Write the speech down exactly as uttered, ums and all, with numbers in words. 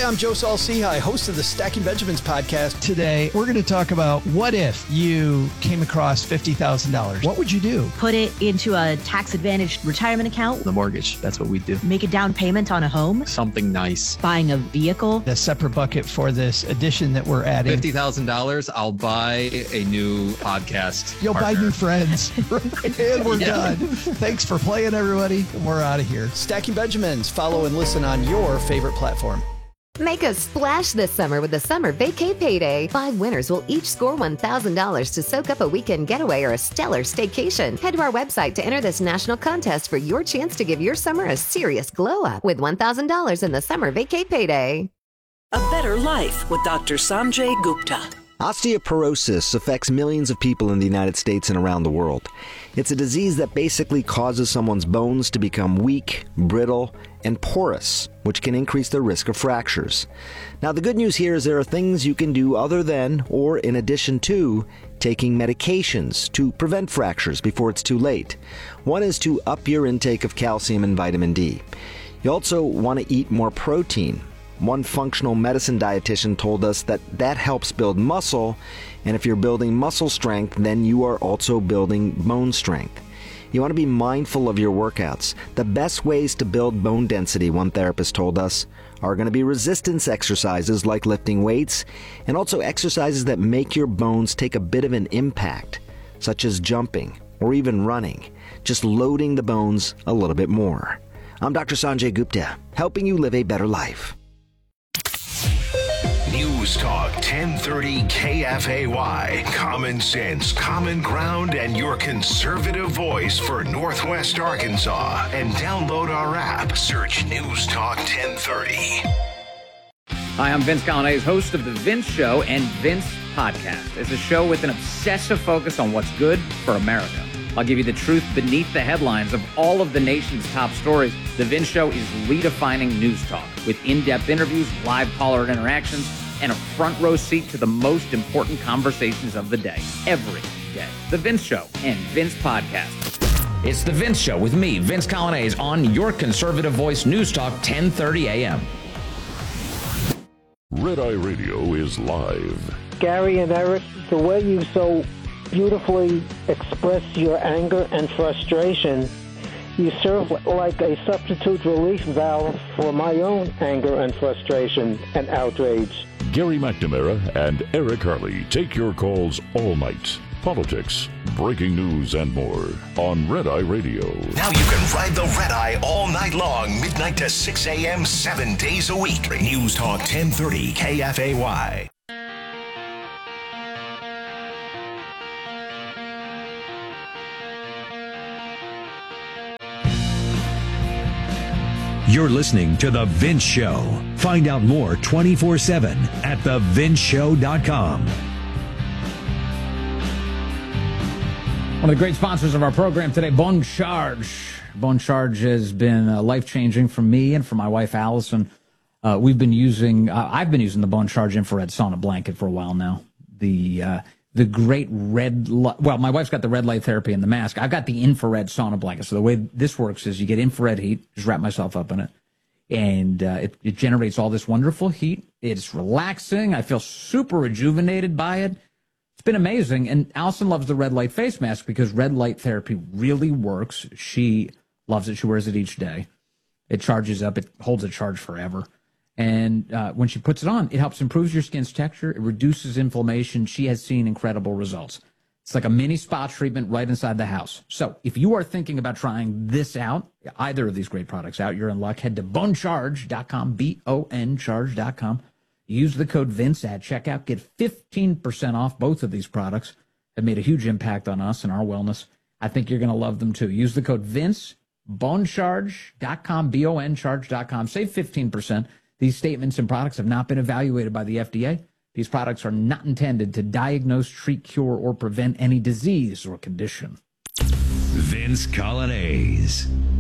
I'm Joe Saul-Sehy, host of the Stacking Benjamins podcast. Today, we're going to talk about what if you came across fifty thousand dollars? What would you do? Put it into a tax-advantaged retirement account. The mortgage, that's what we do. Make a down payment on a home. Something nice. Buying a vehicle. A separate bucket for this addition that we're adding. fifty thousand dollars, I'll buy a new podcast You'll partner. buy new friends. And we're Yeah. done. Thanks for playing, everybody. We're out of here. Stacking Benjamins. Follow and listen on your favorite platform. Make a splash this summer with the Summer Vacay Payday. Five winners will each score one thousand dollars to soak up a weekend getaway or a stellar staycation. Head to our website to enter this national contest for your chance to give your summer a serious glow-up with one thousand dollars in the Summer Vacay Payday. A Better Life with Doctor Sanjay Gupta. Osteoporosis affects millions of people in the United States and around the world. It's a disease that basically causes someone's bones to become weak, brittle, and porous, which can increase their risk of fractures. Now, the good news here is there are things you can do other than, or in addition to, taking medications to prevent fractures before it's too late. One is to up your intake of calcium and vitamin D. You also want to eat more protein. One functional medicine dietitian told us that that helps build muscle, and if you're building muscle strength, then you are also building bone strength. You want to be mindful of your workouts. The best ways to build bone density, one therapist told us, are going to be resistance exercises like lifting weights, and also exercises that make your bones take a bit of an impact, such as jumping or even running, just loading the bones a little bit more. I'm Doctor Sanjay Gupta, helping you live a better life. News Talk ten thirty K F A Y. Common sense, common ground, and your conservative voice for Northwest Arkansas. And download our app. Search News Talk ten thirty. Hi, I'm Vince Colonnese, host of The Vince Show and Vince Podcast. It's a show with an obsessive focus on what's good for America. I'll give you the truth beneath the headlines of all of the nation's top stories. The Vince Show is redefining news talk with in-depth interviews, live caller interactions, and a front row seat to the most important conversations of the day, every day. The Vince Show and Vince Podcast. It's The Vince Show with me, Vince Colonnese, on your conservative voice, News Talk ten thirty a.m. Red Eye Radio is live. Gary and Eric, the way you so beautifully express your anger and frustration, you serve like a substitute relief valve for my own anger and frustration and outrage. Gary McNamara and Eric Harley take your calls all night. Politics, breaking news, and more on Red Eye Radio. Now you can ride the Red Eye all night long, midnight to six a.m., seven days a week. News Talk ten thirty K F A Y. You're listening to The Vince Show. Find out more twenty-four seven at the vince show dot com. One of the great sponsors of our program today, Bon Charge. Bon Charge has been uh, life-changing for me and for my wife, Allison. Uh, we've been using, uh, I've been using the Bon Charge infrared sauna blanket for a while now. The uh, the great red light, well, my wife's got the red light therapy and the mask. I've got the infrared sauna blanket. So the way this works is you get infrared heat, just wrap myself up in it, and uh, it, it generates all this wonderful heat. It's relaxing. I feel super rejuvenated by it. It's been amazing. And Allison loves the red light face mask because red light therapy really works. She loves it. She wears it each day. It charges up. It holds a charge forever. And uh, when she puts it on, it helps improve your skin's texture. It reduces inflammation. She has seen incredible results. It's like a mini spa treatment right inside the house. So if you are thinking about trying this out, either of these great products out, you're in luck. Head to bon charge dot com, B O N charge dot com. Use the code Vince at checkout. Get fifteen percent off. Both of these products have made a huge impact on us and our wellness. I think you're going to love them too. Use the code Vince, bon charge dot com, B O N charge dot com. Save fifteen percent. These statements and products have not been evaluated by the F D A. These products are not intended to diagnose, treat, cure, or prevent any disease or condition. Vince Colonnese.